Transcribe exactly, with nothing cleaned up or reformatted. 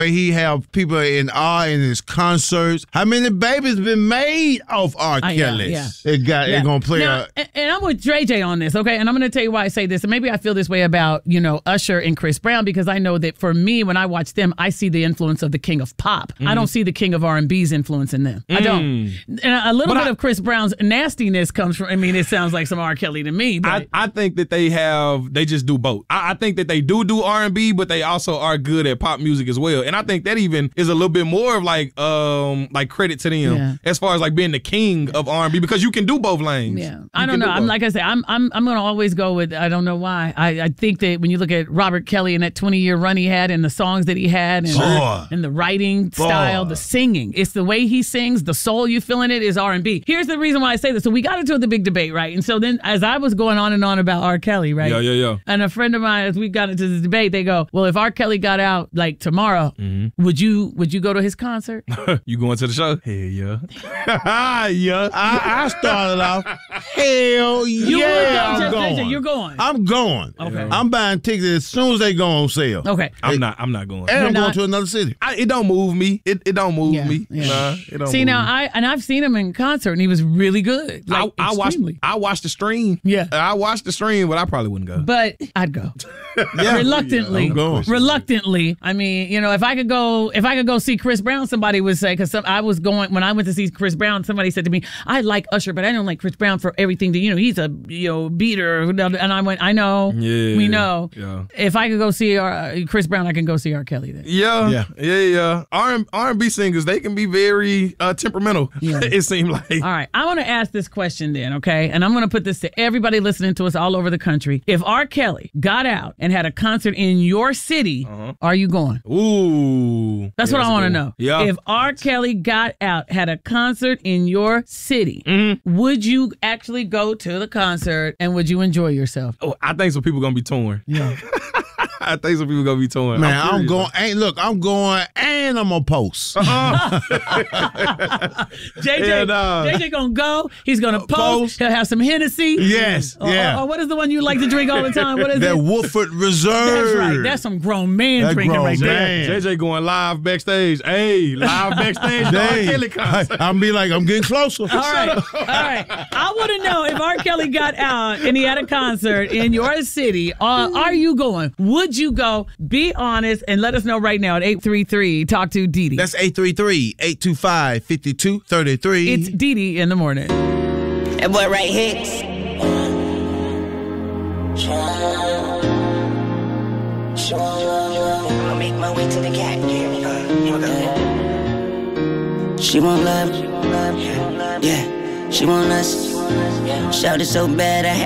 He have people in awe in his concerts. How many babies been made off R. Uh, Kelly? yeah, They got yeah. they gonna play now, a, and, and I'm with J J on this, okay? And I'm going to tell you why I say this. And maybe I feel this way about, you know, Usher and Chris Brown, because I know that for me, when I watch them, I see the influence of the king of pop. Mm. I don't see the king of R and B's influence in them. Mm. I don't. And a little but bit I, of Chris Brown's nastiness comes from, I mean, it sounds like some R. Kelly to me. But I, I think that they have, they just do both. I, I think that they do do R and B, but they also are good at pop music as well. And I think that even is a little bit more of like um like credit to them yeah. as far as like being the king of R and B, because you can do both lanes. Yeah, you I don't know. Do I'm like I said, I'm I'm I'm gonna always go with, I don't know why. I, I think that when you look at Robert Kelly and that twenty year run he had and the songs that he had and, Boy. and the writing Boy. style, the singing, it's the way he sings, the soul you feel in it is R and B. Here's the reason why I say this. So we got into the big debate, right? And so then as I was going on and on about R. Kelly, right? Yeah, yeah, yeah. And a friend of mine, as we got into this debate, they go, well, if R. Kelly got out like tomorrow, mm-hmm. would you would you go to his concert? You going to the show? Hell yeah. yeah. I, I started off, hell you yeah, go, I'm going. J J, you're going. I'm going. Okay. I'm buying tickets as soon as they go on sale. Okay. I'm not I'm not going. And You're I'm not? going to another city. I, it don't move me. It it don't move Yeah, me. yeah. Nah, it don't See, move now, me. I and I've seen him in concert, and he was really good. Like, I, I watched extremely. I watched the stream. Yeah. I watched the stream, but I probably wouldn't go. But I'd go. Yeah. Reluctantly. I'm going. Reluctantly. I mean, you know, if I could go, if I could go see Chris Brown, somebody would say, because I was going, when I went to see Chris Brown, somebody said to me, I like Usher, but I don't like Chris Brown for everything that, you know, he's a, you know, beater. And I went, I know. Yeah. We know. Yeah. If I could go see uh, Chris Brown, I can go see R. Kelly then. Yeah, Yeah. yeah, yeah. R and B singers, they can be very uh, temperamental. Yeah. It seemed like. All right, I want to ask this question then, okay? And I'm going to put this to everybody listening to us all over the country. If R. Kelly got out and had a concert in your city, uh-huh. are you going? Ooh. That's yeah, what that's I want to cool. know. Yeah. If R. Kelly got out, had a concert in your city, mm-hmm. would you actually go to the concert and would you enjoy yourself? Oh, I think some people going to be torn. Yeah. I think some people going to be torn. Man, I'm, I'm going, ain't look, I'm going and I'm going to post. Uh-uh. J J, Yeah, nah. J J gonna go. He's gonna post. post. He'll have some Hennessy. Yes, Or, yeah. or, or what is the one you like to drink all the time? What is That it? Woodford Reserve. That's right. That's some grown man That drinking grown right man. there. J J going live backstage. Hey, live backstage. at the R. Dang. Kelly concert. I, I'm be like, I'm getting closer. All right, all right. I want to know if R. Kelly got out and he had a concert in your city. Uh, are you going? Would you go? Be honest and let us know right now at eight three three talk to Dee Dee. That's eight three three, eight two five, five two three three. It's Dee Dee in the morning. That boy right here. I'ma make my way to the cat. Here we go. Here we go. She want love. Yeah. She want us. Shout it so bad I